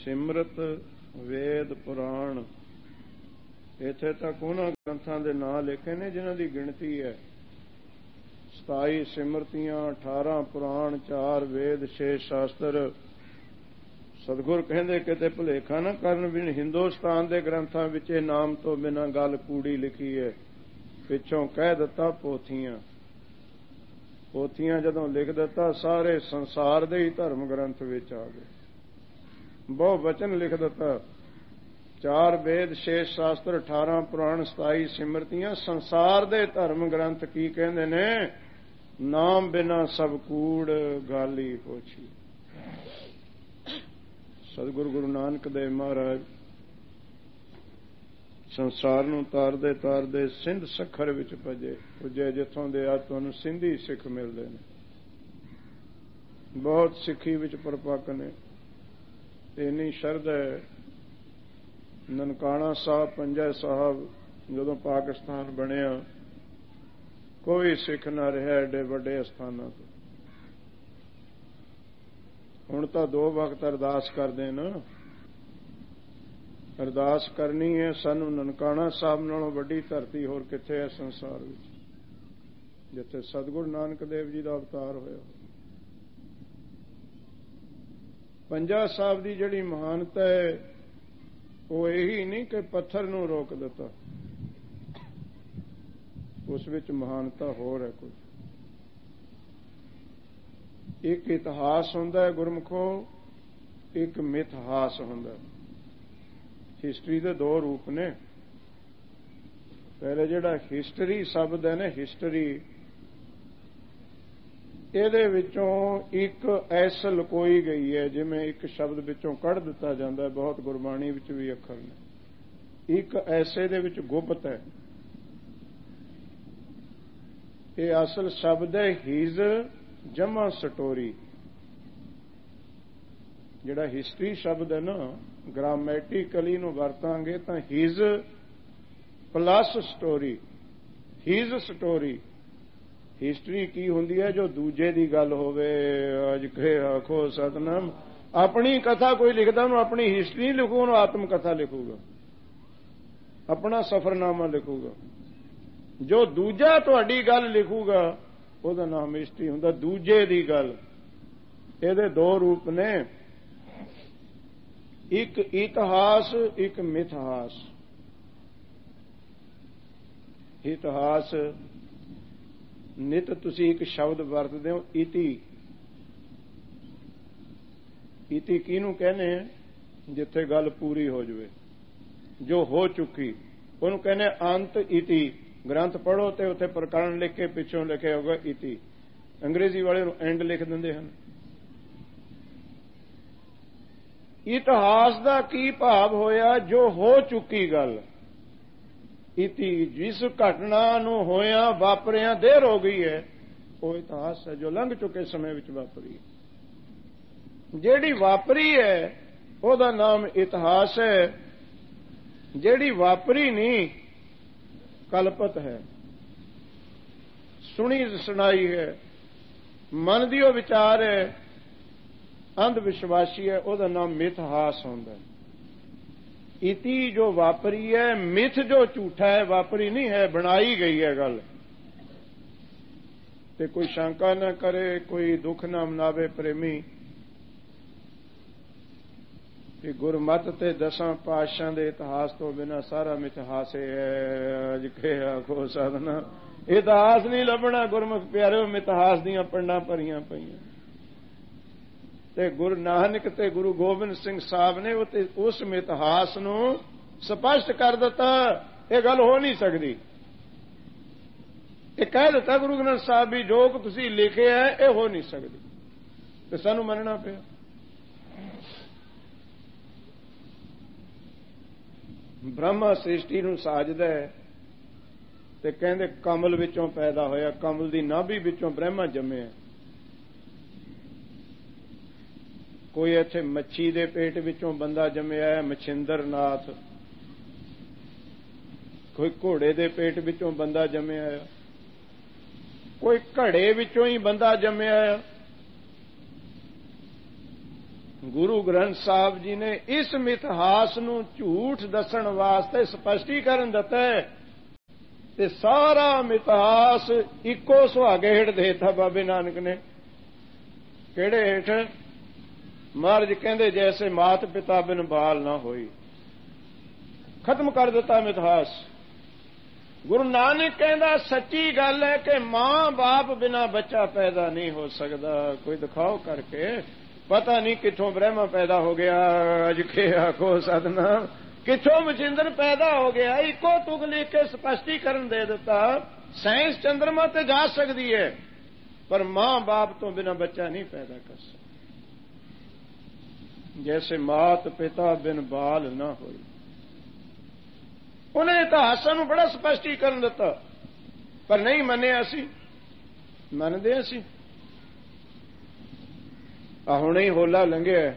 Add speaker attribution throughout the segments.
Speaker 1: ਸਿਮਰਤ ਵੇਦ ਪੁਰਾਣ। ਇੱਥੇ ਤੱਕ ਉਹਨਾਂ ਗ੍ਰੰਥਾਂ ਦੇ ਨਾਂ ਲਿਖੇ ਨੇ ਜਿਨ੍ਹਾਂ ਦੀ ਗਿਣਤੀ ਹੈ 27 ਸਿਮਰਤੀਆਂ, 18 ਪੁਰਾਣ, 4 ਵੇਦ, 6 ਸ਼ਾਸਤਰ। ਸਤਿਗੁਰ ਕਹਿੰਦੇ ਕਿਤੇ ਭੁਲੇਖਾ ਨਾ ਕਰਨ ਵੀ ਹਿੰਦੁਸਤਾਨ ਦੇ ਗ੍ਰੰਥਾਂ ਵਿੱਚ ਇਹ ਨਾਮ ਤੋਂ ਬਿਨਾਂ ਗੱਲ ਕੂੜੀ ਲਿਖੀ ਹੈ। ਪਿੱਛੋਂ ਕਹਿ ਦਿੱਤਾ ਪੋਥੀਆਂ। ਪੋਥੀਆਂ ਜਦੋਂ ਲਿਖ ਦਿੱਤਾ ਸਾਰੇ ਸੰਸਾਰ ਦੇ ਹੀ ਧਰਮ ਗ੍ਰੰਥ ਵਿੱਚ ਆ ਗਏ। ਬਹੁ ਵਚਨ ਲਿਖ ਦਿੱਤਾ 4 ਵੇਦ, 6 ਸ਼ਾਸਤਰ, 18 ਪੁਰਾਣ, 27 ਸਿਮਰਤੀਆਂ। ਸੰਸਾਰ ਦੇ ਧਰਮ ਗ੍ਰੰਥ ਕੀ ਕਹਿੰਦੇ ਨੇ? ਨਾਮ ਬਿਨਾ ਸਭ ਕੂੜ ਗਾਲੀ ਪੋਛੀ। ਸਤਿਗੁਰੂ ਗੁਰੂ ਨਾਨਕ ਦੇਵ ਮਹਾਰਾਜ ਸੰਸਾਰ ਨੂੰ ਤਾਰਦੇ ਤਾਰਦੇ ਸਿੰਧ ਸੱਖਰ ਵਿੱਚ ਪੁੱਜੇ ਜਿੱਥੋਂ ਦੇ ਅੱਜ ਤੁਹਾਨੂੰ ਸਿੰਧੀ ਸਿੱਖ ਮਿਲਦੇ ਨੇ। ਬਹੁਤ ਸਿੱਖੀ ਵਿੱਚ ਪਰਪੱਕ ਨੇ। ਇੰਨੀ ਸ਼ਰਧਾ ਹੈ। ਨਨਕਾਣਾ ਸਾਹਿਬ, ਪੰਜਾ ਸਾਹਿਬ ਜਦੋਂ ਪਾਕਿਸਤਾਨ ਬਣਿਆ ਕੋਈ ਸਿੱਖ ਨਾ ਰਿਹਾ ਐਡੇ ਵੱਡੇ ਅਸਥਾਨਾਂ ਤੋਂ। ਹੁਣ ਤਾਂ 2 ਵਕਤ ਅਰਦਾਸ ਕਰਦੇ ਨਾ। ਅਰਦਾਸ ਕਰਨੀ ਹੈ ਸਾਨੂੰ ਨਨਕਾਣਾ ਸਾਹਿਬ ਨਾਲੋਂ ਵੱਡੀ ਧਰਤੀ ਹੋਰ ਕਿੱਥੇ ਹੈ ਸੰਸਾਰ ਵਿੱਚ, ਜਿੱਥੇ ਸਤਿਗੁਰੂ ਨਾਨਕ ਦੇਵ ਜੀ ਦਾ ਅਵਤਾਰ ਹੋਇਆ। ਪੰਜਾ ਸਾਹਿਬ ਦੀ ਜਿਹੜੀ ਮਹਾਨਤਾ ਹੈ ਉਹ ਇਹੀ ਨਹੀਂ ਕਿ ਪੱਥਰ ਨੂੰ ਰੋਕ ਦਿੱਤਾ, ਉਸ ਵਿੱਚ ਮਹਾਨਤਾ ਹੋਰ ਹੈ ਕੁਝ। ਇੱਕ ਇਤਿਹਾਸ ਹੁੰਦਾ ਹੈ ਗੁਰਮੁਖੋ, ਇੱਕ ਮਿਥਹਾਸ ਹੁੰਦਾ। ਹਿਸਟਰੀ ਦੇ 2 ਰੂਪ ਨੇ। ਪਹਿਲੇ ਜਿਹੜਾ ਹਿਸਟਰੀ ਸ਼ਬਦ ਹੈ ਨਾ, ਹਿਸਟਰੀ, ਇਹਦੇ ਵਿੱਚੋਂ ਇੱਕ ਐਸ ਲੁਕੋਈ ਗਈ ਹੈ। ਜਿਵੇਂ ਇੱਕ ਸ਼ਬਦ ਵਿੱਚੋਂ ਕੱਢ ਦਿੱਤਾ ਜਾਂਦਾ ਹੈ, ਬਹੁਤ ਗੁਰਬਾਣੀ ਵਿੱਚ ਵੀ ਅੱਖਰ ਨੇ। ਇੱਕ ਐਸੇ ਦੇ ਵਿੱਚ ਗੁਪਤ ਹੈ। ਇਹ ਅਸਲ ਸ਼ਬਦ ਹੈ ਹੀਜ਼ ਜਮਾ ਸਟੋਰੀ। ਜਿਹੜਾ ਹਿਸਟਰੀ ਸ਼ਬਦ ਹੈ ਨਾ, ਗ੍ਰਾਮੈਟਿਕਲੀ ਨੂੰ ਵਰਤਾਂਗੇ ਤਾਂ his plus story, his story. History ਕੀ ਹੁੰਦੀ ਹੈ? ਜੋ ਦੂਜੇ ਦੀ ਗੱਲ ਹੋਵੇ। ਅੱਜ ਕੇ ਆਖੋ ਸਤਨਾਮ, ਆਪਣੀ ਕਥਾ ਕੋਈ ਲਿਖਦਾ ਉਹਨੂੰ ਆਪਣੀ ਹਿਸਟਰੀ ਨਹੀਂ ਲਿਖੂ, ਉਹਨੂੰ ਆਤਮ ਕਥਾ ਲਿਖੂਗਾ, ਆਪਣਾ ਸਫ਼ਰਨਾਮਾ ਲਿਖੂਗਾ। ਜੋ ਦੂਜਾ ਤੁਹਾਡੀ ਗੱਲ ਲਿਖੂਗਾ ਉਹਦਾ ਨਾਮ ਹਿਸਟਰੀ ਹੁੰਦਾ, ਦੂਜੇ ਦੀ ਗੱਲ। ਇਹਦੇ 2 ਰੂਪ ਨੇ, ਇੱਕ ਇਤਿਹਾਸ, ਇੱਕ ਮਿਥਹਾਸ। ਇਤਿਹਾਸ ਨਿਤ ਤੁਸੀਂ ਇੱਕ ਸ਼ਬਦ ਵਰਤਦੇ ਹੋ ਇਤੀ। ਇਤੀ ਕਿਹਨੂੰ ਕਹਿੰਦੇ ਆ? ਜਿੱਥੇ ਗੱਲ ਪੂਰੀ ਹੋ ਜਾਵੇ, ਜੋ ਹੋ ਚੁੱਕੀ, ਉਹਨੂੰ ਕਹਿੰਦੇ ਅੰਤ ਇਤੀ। ਗ੍ਰੰਥ ਪੜ੍ਹੋ ਤੇ ਉੱਥੇ ਪ੍ਰਕਰਣ ਲਿਖ ਕੇ ਪਿੱਛੋਂ ਲਿਖਿਆ ਹੋਗਾ ਇਤੀ। ਅੰਗਰੇਜ਼ੀ ਵਾਲੇ ਨੂੰ ਐਂਡ ਲਿਖ ਦਿੰਦੇ ਹਨ। ਇਤਿਹਾਸ ਦਾ ਕੀ ਭਾਵ ਹੋਇਆ? ਜੋ ਹੋ ਚੁੱਕੀ ਗੱਲ। ਇਤੀ ਜਿਸ ਘਟਨਾ ਨੂੰ ਹੋਇਆ ਵਾਪਰਿਆ ਦੇਰ ਹੋ ਗਈ ਹੈ ਉਹ ਇਤਿਹਾਸ ਹੈ, ਜੋ ਲੰਘ ਚੁੱਕੇ ਸਮੇਂ ਵਿੱਚ ਵਾਪਰੀ। ਜਿਹੜੀ ਵਾਪਰੀ ਹੈ ਉਹਦਾ ਨਾਮ ਇਤਿਹਾਸ ਹੈ, ਜਿਹੜੀ ਵਾਪਰੀ ਨਹੀਂ ਕਲਪਤ ਹੈ, ਸੁਣੀ ਸੁਣਾਈ ਹੈ, ਮਨ ਦੀ ਉਹ ਵਿਚਾਰ ਹੈ, ਅੰਧ ਵਿਸ਼ਵਾਸੀ ਹੈ, ਉਹਦਾ ਨਾਮ ਮਿਥਹਾਸ ਹੁੰਦਾ। ਇਤੀ ਜੋ ਵਾਪਰੀ ਹੈ, ਮਿਥ ਜੋ ਝੂਠਾ ਹੈ, ਵਾਪਰੀ ਨਹੀਂ ਹੈ, ਬਣਾਈ ਗਈ ਹੈ ਗੱਲ। ਤੇ ਕੋਈ ਸ਼ੰਕਾ ਨਾ ਕਰੇ, ਕੋਈ ਦੁੱਖ ਨਾ ਮਨਾਵੇ ਪ੍ਰੇਮੀ ਕਿ ਗੁਰਮਤਿ ਤੇ 10 ਪਾਤਸ਼ਾਹਾਂ ਦੇ ਇਤਿਹਾਸ ਤੋਂ ਬਿਨਾਂ ਸਾਰਾ ਮਿਥਹਾਸ ਹੈ। ਅੱਜ ਕੇ ਆਖੋ ਸਾਧਨਾ, ਇਤਿਹਾਸ ਨਹੀਂ ਲੱਭਣਾ ਗੁਰਮੁਖ ਪਿਆਰਿਓ, ਮਿਥਹਾਸ ਦੀਆਂ ਪੰਡਾਂ ਭਰੀਆਂ ਪਈਆਂ। ਤੇ ਗੁਰੂ ਨਾਨਕ ਤੇ ਗੁਰੂ ਗੋਬਿੰਦ ਸਿੰਘ ਸਾਹਿਬ ਨੇ ਉਸ ਮਿਥਹਾਸ ਨੂੰ ਸਪਸ਼ਟ ਕਰ ਦਿੱਤਾ, ਇਹ ਗੱਲ ਹੋ ਨਹੀਂ ਸਕਦੀ। ਇਹ ਕਹਿ ਦਿੱਤਾ ਗੁਰੂ ਗ੍ਰੰਥ ਸਾਹਿਬ ਵੀ ਜੋ ਕੁ ਤੁਸੀਂ ਲਿਖਿਆ ਹੈ ਇਹ ਹੋ ਨਹੀਂ ਸਕਦੀ, ਤੇ ਸਾਨੂੰ ਮੰਨਣਾ ਪਿਆ। ਬ੍ਰਹਮਾ ਸ੍ਰਿਸ਼ਟੀ ਨੂੰ ਸਾਜਦਾ ਹੈ ਤੇ ਕਹਿੰਦੇ ਕਮਲ ਵਿੱਚੋਂ ਪੈਦਾ ਹੋਇਆ, ਕਮਲ ਦੀ ਨਾਭੀ ਵਿੱਚੋਂ ਬ੍ਰਹਮਾ ਜੰਮਿਆ। ਕੋਈ ਇੱਥੇ ਮੱਛੀ ਦੇ ਪੇਟ ਵਿੱਚੋਂ ਬੰਦਾ ਜੰਮਿਆ ਹੈ, ਮਛਿੰਦਰ ਨਾਥ। ਕੋਈ ਘੋੜੇ ਦੇ ਪੇਟ ਵਿੱਚੋਂ ਬੰਦਾ ਜੰਮਿਆ ਹੈ, ਕੋਈ ਘੜੇ ਵਿੱਚੋਂ ਹੀ ਬੰਦਾ ਜੰਮਿਆ ਹੈ। ਗੁਰੂ ਗ੍ਰੰਥ ਸਾਹਿਬ ਜੀ ਨੇ ਇਸ ਮਿਥਿਹਾਸ ਨੂੰ ਝੂਠ ਦੱਸਣ ਵਾਸਤੇ ਸਪਸ਼ਟੀਕਰਨ ਦਿੱਤਾ ਹੈ ਤੇ ਸਾਰਾ ਮਿਥਿਹਾਸ ਇੱਕੋ ਸੁਹਾਗੇ ਹੇਠ ਦੇਤਾ ਬਾਬੇ ਨਾਨਕ ਨੇ। ਕਿਹੜੇ ਹੇਠ? ਮਹਾਰਾਜ ਕਹਿੰਦੇ ਜੈਸੇ ਮਾਤ ਪਿਤਾ ਬਿਨ ਬਾਲ ਨਾ ਹੋਈ। ਖਤਮ ਕਰ ਦਿੱਤਾ ਮਿਥਿਹਾਸ। ਗੁਰੂ ਨਾਨਕ ਕਹਿੰਦਾ ਸੱਚੀ ਗੱਲ ਹੈ ਕਿ ਮਾਂ ਬਾਪ ਬਿਨਾ ਬੱਚਾ ਪੈਦਾ ਨਹੀਂ ਹੋ ਸਕਦਾ। ਕੋਈ ਦਿਖਾਓ ਕਰਕੇ। ਪਤਾ ਨਹੀਂ ਕਿੱਥੋਂ ਬ੍ਰਹਮਾ ਪੈਦਾ ਹੋ ਗਿਆ, ਅਜ ਕੇ ਆਖੋ ਸਤਨਾਮ, ਕਿੱਥੋਂ ਮਚਿੰਦਰ ਪੈਦਾ ਹੋ ਗਿਆ। ਇੱਕੋ ਤੁਕ ਲਿਖ ਕੇ ਸਪਸ਼ਟੀਕਰਨ ਦੇ ਦਿੱਤਾ। ਸਾਇੰਸ ਚੰਦਰਮਾ ਤੇ ਜਾ ਸਕਦੀ ਹੈ ਪਰ ਮਾਂ ਬਾਪ ਤੋਂ ਬਿਨਾ ਬੱਚਾ ਨਹੀਂ ਪੈਦਾ ਕਰ ਸਕਦਾ। ਜੈਸੇ ਮਾਤ ਪਿਤਾ ਬਿਨ ਬਾਲ ਨਾ ਹੋਈ। ਉਹਨੇ ਇਤਿਹਾਸਾਂ ਨੂੰ ਬੜਾ ਸਪਸ਼ਟੀਕਰਨ ਦਿੱਤਾ ਪਰ ਨਹੀਂ ਮੰਨਿਆ। ਅਸੀਂ ਮੰਨਦੇ ਅਸੀਂ। ਆ ਹੁਣੇ ਹੀ ਹੋਲਾ ਲੰਘਿਆ,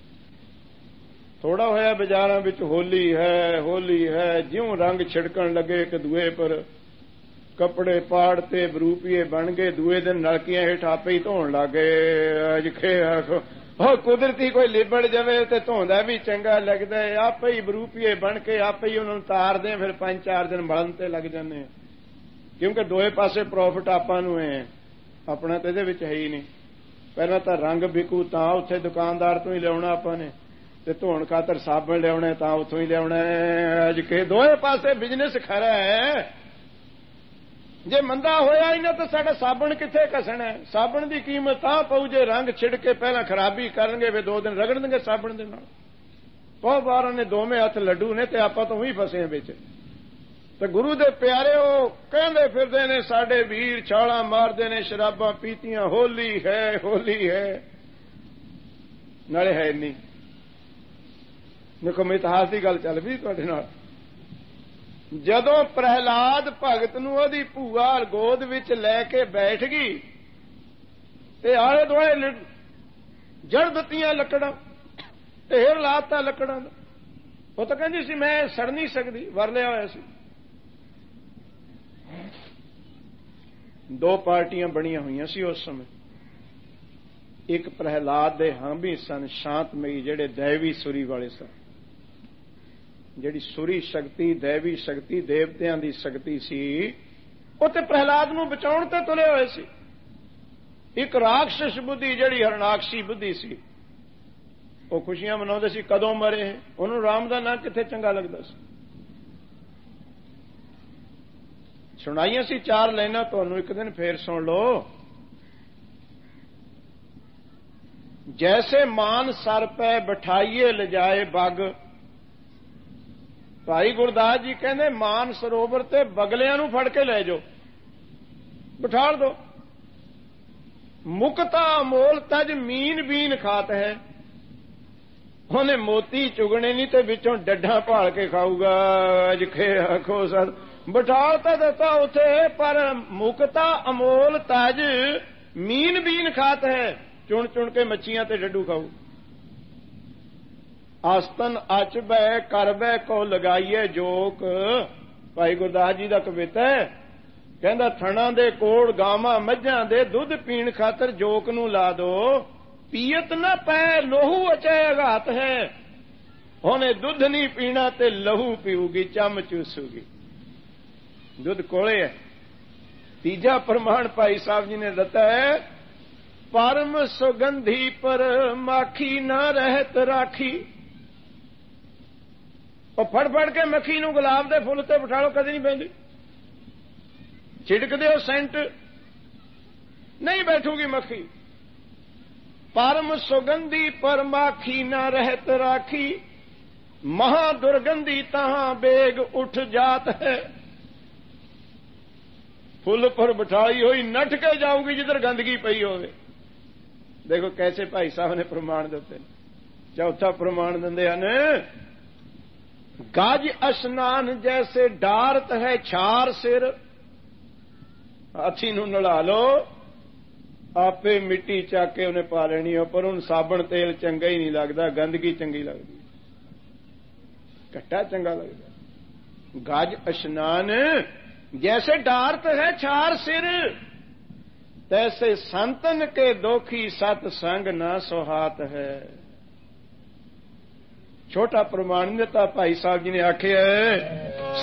Speaker 1: ਥੋੜਾ ਹੋਇਆ ਬਾਜ਼ਾਰਾਂ ਵਿੱਚ ਹੋਲੀ ਹੈ ਹੋਲੀ ਹੈ। ਜਿਉਂ ਰੰਗ ਛਿੜਕਣ ਲੱਗੇ ਇੱਕ ਦੂਏ ਪਰ, ਕੱਪੜੇ ਪਾੜ ਤੇ ਬਰੂਪੀਏ ਬਣ ਗਏ। ਦੂਏ ਦਿਨ ਨਲਕੀਆਂ ਹੇਠ ਆਪੇ ਹੀ ਧੋਣ ਲੱਗ ਗਏ। ਅੱਜ ਕੇ ਆਖੋ ਉਹ ਕੁਦਰਤੀ ਕੋਈ ਲਿਬੜ ਜਾਵੇ ਤੇ ਧੋਂਦਾ ਵੀ ਚੰਗਾ ਲੱਗਦਾ। ਆਪੇ ਹੀ ਬਰੂਪੀਏ ਬਣ ਕੇ ਆਪੇ ਹੀ ਉਹਨਾਂ ਨੂੰ ਤਾਰਦੇ। ਫਿਰ 5-4 ਦਿਨ ਮਲਣ ਤੇ ਲੱਗ ਜਾਂਦੇ ਕਿਉਂਕਿ ਦੋਏ ਪਾਸੇ ਪ੍ਰੋਫਿਟ ਆਪਾਂ ਨੂੰ ਹੈ, ਆਪਣਾ ਤੇ ਇਹਦੇ ਵਿੱਚ ਹੈ ਹੀ ਨਹੀਂ। ਪਹਿਲਾਂ ਤਾਂ ਰੰਗ ਵਿਕੂ ਤਾਂ ਉੱਥੇ ਦੁਕਾਨਦਾਰ ਤੋਂ ਹੀ ਲਿਆਉਣਾ ਆਪਾਂ ਨੇ, ਤੇ ਧੋਣ ਖਾਤਰ ਸਾਬਣ ਲਿਆਉਣਾ ਤਾਂ ਉੱਥੋਂ ਹੀ ਲਿਆਉਣਾ। ਅੱਜ ਕੇ ਦੋਏ ਪਾਸੇ ਬਿਜ਼ਨਸ ਖਰਾ ਹੈ। ਜੇ ਮੰਦਾ ਹੋਇਆ ਹੀ ਨਾ ਤਾਂ ਸਾਡਾ ਸਾਬਣ ਕਿੱਥੇ ਘਸਣਾ। ਸਾਬਣ ਦੀ ਕੀਮਤ ਤਾਂ ਪਊ ਜੇ ਰੰਗ ਛਿੜ ਕੇ ਪਹਿਲਾਂ ਖਰਾਬੀ ਕਰਨਗੇ ਫਿਰ 2 ਦਿਨ ਰਗੜਨਗੇ ਸਾਬਣ ਦੇ ਨਾਲ। ਬਹੁਤ ਵਾਰਾਂ ਨੇ ਦੋਵੇਂ ਹੱਥ ਲੱਡੂ ਨੇ ਤੇ ਆਪਾਂ ਤੋਂ ਹੀ ਫਸੇ ਵਿੱਚ। ਤੇ ਗੁਰੂ ਦੇ ਪਿਆਰੇ ਉਹ ਕਹਿੰਦੇ ਫਿਰਦੇ ਨੇ ਸਾਡੇ ਵੀਰ ਛਾਲਾਂ ਮਾਰਦੇ ਨੇ, ਸ਼ਰਾਬਾਂ ਪੀਤੀਆਂ, ਹੋਲੀ ਹੈ ਹੋਲੀ ਹੈ, ਨਾਲੇ ਹੈ ਨਹੀਂ। ਦੇਖੋ ਇਤਿਹਾਸ ਦੀ ਗੱਲ ਚੱਲ ਪਈ ਤੁਹਾਡੇ ਨਾਲ। ਜਦੋਂ ਪ੍ਰਹਿਲਾਦ ਭਗਤ ਨੂੰ ਉਹਦੀ ਭੂਆ ਗੋਦ ਵਿੱਚ ਲੈ ਕੇ ਬੈਠ ਗਈ ਤੇ ਆਲੇ ਦੁਆਲੇ ਜੜ ਦਿੱਤੀਆਂ ਲੱਕੜਾਂ, ਢੇਰ ਲਾਤਾ ਲੱਕੜਾਂ ਦਾ। ਉਹ ਤਾਂ ਕਹਿੰਦੀ ਸੀ ਮੈਂ ਸੜ ਨਹੀਂ ਸਕਦੀ, ਵਰ ਲਿਆ ਹੋਇਆ ਸੀ। 2 ਪਾਰਟੀਆਂ ਬਣੀਆਂ ਹੋਈਆਂ ਸੀ ਉਸ ਸਮੇਂ। ਇੱਕ ਪ੍ਰਹਿਲਾਦ ਦੇ ਹਾਮੀ ਸਨ, ਸ਼ਾਂਤਮਈ, ਜਿਹੜੇ ਦੈਵੀ ਸੁਰੀ ਵਾਲੇ ਸਨ। ਜਿਹੜੀ ਸੁਰੀ ਸ਼ਕਤੀ, ਦੈਵੀ ਸ਼ਕਤੀ, ਦੇਵਤਿਆਂ ਦੀ ਸ਼ਕਤੀ ਸੀ, ਉਹ ਤੇ ਪ੍ਰਹਿਲਾਦ ਨੂੰ ਬਚਾਉਣ ਤੇ ਤੁਲੇ ਹੋਏ ਸੀ। ਇੱਕ ਰਾਖਸ਼ ਬੁੱਧੀ ਜਿਹੜੀ ਹਰਨਾਕਸ਼ੀ ਬੁੱਧੀ ਸੀ, ਉਹ ਖੁਸ਼ੀਆਂ ਮਨਾਉਂਦੇ ਸੀ ਕਦੋਂ ਮਰੇ। ਉਹਨੂੰ ਰਾਮ ਦਾ ਨਾਂ ਕਿੱਥੇ ਚੰਗਾ ਲੱਗਦਾ ਸੀ। ਸੁਣਾਈਆਂ ਸੀ 4 ਲਾਈਨਾਂ ਤੁਹਾਨੂੰ, ਇੱਕ ਦਿਨ ਫੇਰ ਸੁਣ ਲਓ। ਜੈਸੇ ਮਾਨ ਸਰ ਪੈ ਬਿਠਾਈਏ ਲਿਜਾਏ ਬੱਗ। ਭਾਈ ਗੁਰਦਾਸ ਜੀ ਕਹਿੰਦੇ ਮਾਨ ਸਰੋਵਰ ਤੇ ਬਗਲਿਆਂ ਨੂੰ ਫੜ ਕੇ ਲੈ ਜਾਓ, ਬਿਠਾਲ ਦੋ। ਮੁਕਤਾ ਅਮੋਲ ਤਜ ਮੀਨ ਬੀਨ ਖਾਤ ਹੈ। ਉਹਨੇ ਮੋਤੀ ਚੁਗਣੇ ਨਹੀਂ ਤੇ ਵਿੱਚੋਂ ਡੱਡਾਂ ਭਾਲ ਕੇ ਖਾਊਗਾ। ਅੱਜ ਖੇ ਆਖੋ ਸਰ ਬਿਠਾਲ ਤਾਂ ਦਿੱਤਾ ਉੱਥੇ, ਪਰ ਮੁਕਤਾ ਅਮੋਲ ਤਜ ਮੀਨ ਬੀਨ ਖਾਤ ਹੈ। ਚੁਣ ਚੁਣ ਕੇ ਮੱਛੀਆਂ ਤੇ ਡੱਡੂ ਖਾਊ। ਆਸਤਨ ਅਚਬੈ ਕਰਬੈ ਕੋ ਲਗਾਈਏ ਜੋਕ। ਭਾਈ ਗੁਰਦਾਸ ਜੀ ਦਾ ਕਵਿਤਾ ਹੈ, ਕਹਿੰਦਾ ਥਣਾ ਦੇ ਕੋਲ ਗਾਵਾਂ ਮੱਝਾਂ ਦੇ ਦੁੱਧ ਪੀਣ ਖਾਤਰ ਜੋਕ ਨੂੰ ਲਾ ਦੋ। ਪੀਅਤ ਨਾ ਪੈ ਲੋਹੂ ਅਚੈ ਅਘਾਤ ਹੈ। ਉਹਨੇ ਦੁੱਧ ਨਹੀਂ ਪੀਣਾ ਤੇ ਲਹੂ ਪੀਊਗੀ, ਚੰਮ ਚੂਸੂਗੀ। ਦੁੱਧ ਕੋਲੇ ਹੈ। ਤੀਜਾ ਪ੍ਰਮਾਣ ਭਾਈ ਸਾਹਿਬ ਜੀ ਨੇ ਦਿੱਤਾ ਹੈ, ਪਰਮ ਸੁਗੰਧੀ ਪਰ ਮਾਖੀ ਨਾ ਰਹਿਤ ਰਾਖੀ। ਉਹ ਫੜ ਫੜ ਕੇ ਮੱਖੀ ਨੂੰ ਗੁਲਾਬ ਦੇ ਫੁੱਲ ਤੇ ਬਿਠਾ ਲਓ, ਕਦੇ ਨਹੀਂ ਬਹਿੰਦੀ। ਛਿੜਕ ਦਿਓ ਸੈਂਟ, ਨਹੀਂ ਬੈਠੂਗੀ ਮੱਖੀ। ਪਰਮ ਸੁਗੰਧੀ ਪਰ ਮਾਖੀ ਨਾ ਰਹਿਤ ਰਾਖੀ। ਮਹਾ ਦੁਰਗੰਧੀ ਤਹਾਂ ਬੇਗ ਉੱਠ ਜਾਤ ਹੈ। ਫੁੱਲ ਪਰ ਬਿਠਾਈ ਹੋਈ ਨੱਠ ਕੇ ਜਾਊਗੀ ਜਿੱਧਰ ਗੰਦਗੀ ਪਈ ਹੋਵੇ। ਦੇਖੋ ਕੈਸੇ ਭਾਈ ਸਾਹਿਬ ਨੇ ਪ੍ਰਮਾਣ ਦਿੱਤੇ। ਚੌਥਾ ਪ੍ਰਮਾਣ ਦਿੰਦੇ ਹਨ, ਗਜ ਅਸ਼ਨਾਨ ਜੈਸੇ ਡਾਰਤ ਹੈ ਛਾਰ ਸਿਰ। ਹਾਥੀ ਨੂੰ ਨਲਾ ਲਓ, ਆਪੇ ਮਿੱਟੀ ਚੱਕ ਕੇ ਉਹਨੇ ਪਾ ਲੈਣੀ ਹੈ, ਪਰ ਉਹਨੂੰ ਸਾਬਣ ਤੇਲ ਚੰਗਾ ਹੀ ਨਹੀਂ ਲੱਗਦਾ, ਗੰਦਗੀ ਚੰਗੀ ਲੱਗਦੀ, ਘੱਟਾ ਚੰਗਾ ਲੱਗਦਾ। ਗਜ ਅਸ਼ਨਾਨ जैसे डारत है छार सिर, तैसे संतन के दोखी सत संग न सुहात है। ਛੋਟਾ ਪ੍ਰਮਾਣ ਦਿੱਤਾ। ਭਾਈ ਸਾਹਿਬ ਜੀ ਨੇ ਆਖਿਆ